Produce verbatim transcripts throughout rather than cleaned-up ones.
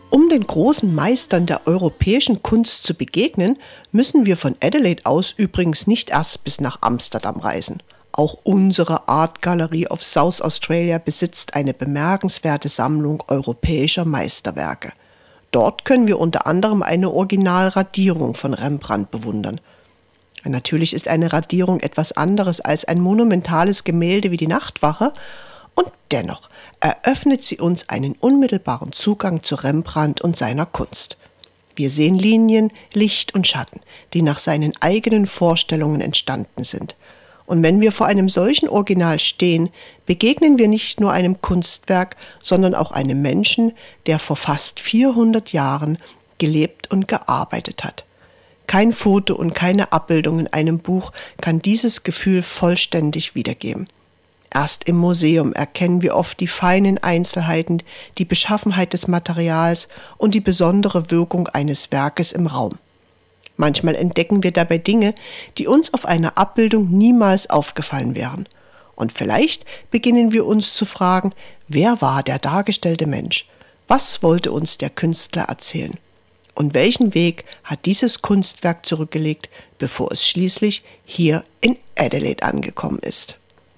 Um den großen Meistern der europäischen Kunst zu begegnen, müssen wir von Adelaide aus übrigens nicht erst bis nach Amsterdam reisen. Auch unsere Art Gallery of South Australia besitzt eine bemerkenswerte Sammlung europäischer Meisterwerke. Dort können wir unter anderem eine Originalradierung von Rembrandt bewundern. Natürlich ist eine Radierung etwas anderes als ein monumentales Gemälde wie die Nachtwache, und dennoch eröffnet sie uns einen unmittelbaren Zugang zu Rembrandt und seiner Kunst. Wir sehen Linien, Licht und Schatten, die nach seinen eigenen Vorstellungen entstanden sind. Und wenn wir vor einem solchen Original stehen, begegnen wir nicht nur einem Kunstwerk, sondern auch einem Menschen, der vor fast vierhundert Jahren gelebt und gearbeitet hat. Kein Foto und keine Abbildung in einem Buch kann dieses Gefühl vollständig wiedergeben. Erst im Museum erkennen wir oft die feinen Einzelheiten, die Beschaffenheit des Materials und die besondere Wirkung eines Werkes im Raum. Manchmal entdecken wir dabei Dinge, die uns auf einer Abbildung niemals aufgefallen wären. Und vielleicht beginnen wir uns zu fragen, wer war der dargestellte Mensch? Was wollte uns der Künstler erzählen? Und welchen Weg hat dieses Kunstwerk zurückgelegt, bevor es schließlich hier in Adelaide angekommen ist?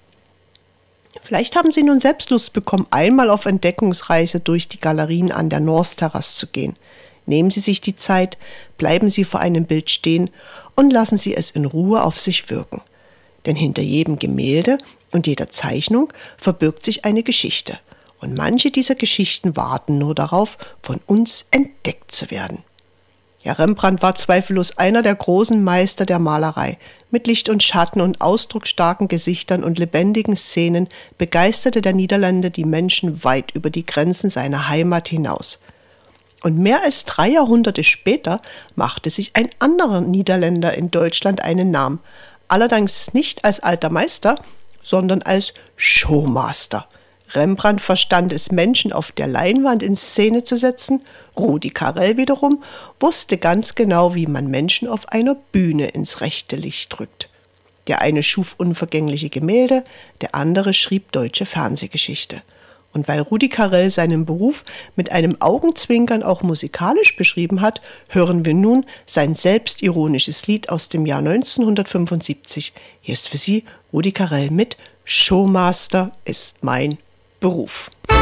Vielleicht haben Sie nun selbst Lust bekommen, einmal auf Entdeckungsreise durch die Galerien an der North Terrace zu gehen. Nehmen Sie sich die Zeit, bleiben Sie vor einem Bild stehen und lassen Sie es in Ruhe auf sich wirken. Denn hinter jedem Gemälde und jeder Zeichnung verbirgt sich eine Geschichte. Und manche dieser Geschichten warten nur darauf, von uns entdeckt zu werden. Ja, Rembrandt war zweifellos einer der großen Meister der Malerei. Mit Licht und Schatten und ausdrucksstarken Gesichtern und lebendigen Szenen begeisterte der Niederländer die Menschen weit über die Grenzen seiner Heimat hinaus. Und mehr als drei Jahrhunderte später machte sich ein anderer Niederländer in Deutschland einen Namen. Allerdings nicht als alter Meister, sondern als Showmaster. Rembrandt verstand es, Menschen auf der Leinwand in Szene zu setzen. Rudi Carrell wiederum wusste ganz genau, wie man Menschen auf einer Bühne ins rechte Licht drückt. Der eine schuf unvergängliche Gemälde, der andere schrieb deutsche Fernsehgeschichte. Und weil Rudi Carrell seinen Beruf mit einem Augenzwinkern auch musikalisch beschrieben hat, hören wir nun sein selbstironisches Lied aus dem Jahr neunzehnhundertfünfundsiebzig. Hier ist für Sie Rudi Carrell mit Showmaster ist mein Beruf.